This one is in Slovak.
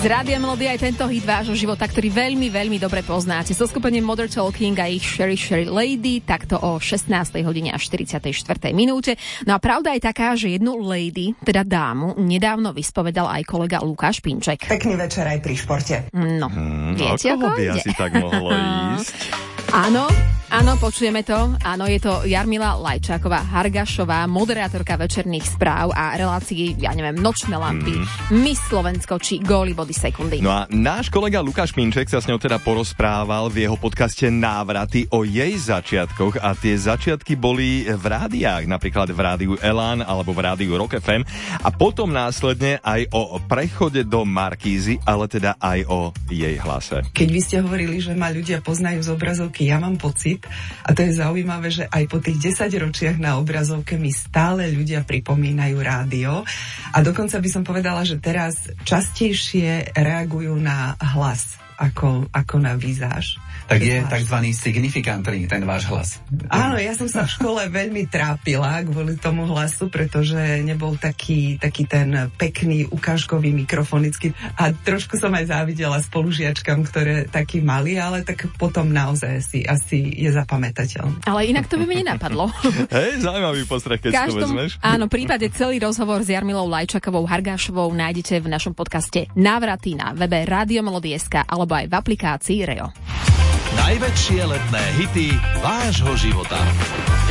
Rádia Melody aj tento hit vášho života, ktorý veľmi, veľmi dobre poznáte. So skupením Modern Talking a ich Sherry Sherry Lady, takto o 16. hodine a 44. minúte. No a pravda je taká, že jednu lady, teda dámu, nedávno vyspovedal aj kolega Lukáš Pinček. Pekný večer aj pri športe. No, viete, ako by asi tak mohlo ísť? Áno, počujeme to. Áno, je to Jarmila Lajčáková-Hargašová, moderátorka večerných správ a relácií, ja neviem, Nočné lampy, Miss Slovensko či Góly body sekundy. No a náš kolega Lukáš Pinček sa s ňou teda porozprával v jeho podcaste Návraty o jej začiatkoch a tie začiatky boli v rádiách, napríklad v rádiu Elán alebo v rádiu Rock FM a potom následne aj o prechode do Markízy, ale teda aj o jej hlase. Keď vy ste hovorili, že ma ľudia poznajú z obrazovky, ja mám pocit, a to je zaujímavé, že aj po tých 10 ročiach na obrazovke mi stále ľudia pripomínajú rádio a dokonca by som povedala, že teraz častejšie reagujú na hlas ako na vizáž. Tak je takzvaný signifikantný ten váš hlas. Áno, ja som sa v škole veľmi trápila kvôli tomu hlasu, pretože nebol taký ten pekný, ukážkový, mikrofonický a trošku som aj závidela spolužiačkam, ktoré taký mali, ale tak potom naozaj asi je zapamätateľný. Ale inak to by mi nenapadlo. Hej, zaujímavý postreh, keď to vezmeš. Áno, prípade celý rozhovor s Jarmilou Lajčákovou-Hargašovou nájdete v našom podcaste Návraty na webe Radiomelody.sk alebo aj v aplikácii Reo. Najväčšie letné hity vášho života.